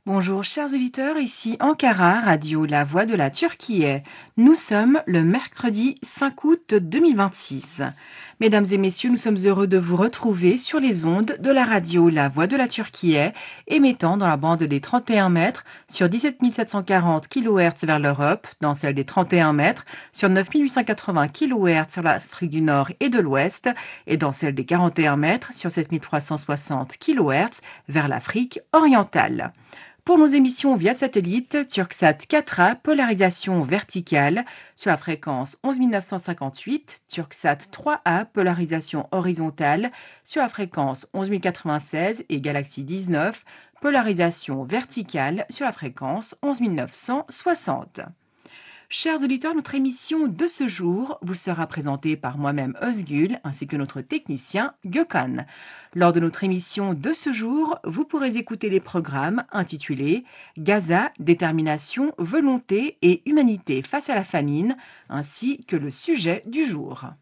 Bonjour chers auditeurs, ici Ankara, radio La Voix de la Turquie. Nous sommes le mercredi 5 août 2026. Mesdames et messieurs, nous sommes heureux de vous retrouver sur les ondes de la radio La Voix de la Turquie, émettant dans la bande des 31 mètres sur 17 740 kHz vers l'Europe, dans celle des 31 mètres sur 9 880 kHz sur l'Afrique du Nord et de l'Ouest, et dans celle des 41 mètres sur 7 360 kHz vers l'Afrique orientale. Pour nos émissions via satellite, Turksat 4A, polarisation verticale, sur la fréquence 11 958, Turksat 3A, polarisation horizontale, sur la fréquence 11 096 et Galaxy 19, polarisation verticale, sur la fréquence 11 960. Chers auditeurs, notre émission de ce jour vous sera présentée par moi-même Özgül ainsi que notre technicien Gökhan. Lors de notre émission de ce jour, vous pourrez écouter les programmes intitulés Gaza, détermination, volonté et humanité face à la famine, ainsi que le sujet du jour.